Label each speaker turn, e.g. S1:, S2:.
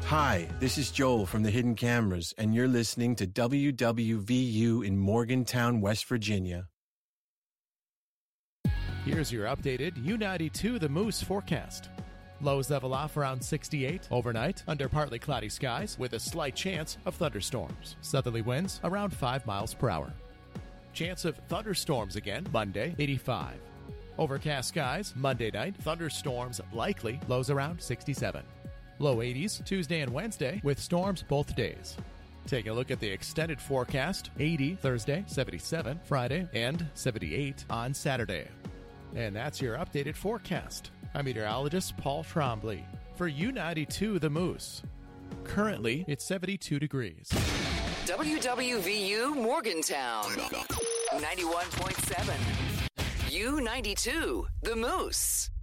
S1: Hi, this is Joel from the Hidden Cameras, and you're listening to WWVU in Morgantown, West Virginia.
S2: Here's your updated U92 The Moose forecast. Lows level off around 68 overnight under partly cloudy skies with a slight chance of thunderstorms. Southerly winds around 5 miles per hour. Chance of thunderstorms again Monday, 85. Overcast skies Monday night, thunderstorms likely, lows around 67. Low 80s Tuesday and Wednesday with storms both days. Take a look at the extended forecast, 80 Thursday, 77 Friday, and 78 on Saturday. And that's your updated forecast. I'm meteorologist Paul Trombley for U92 The Moose. Currently, it's 72 degrees.
S3: WWVU Morgantown, 91.7. U92 The Moose.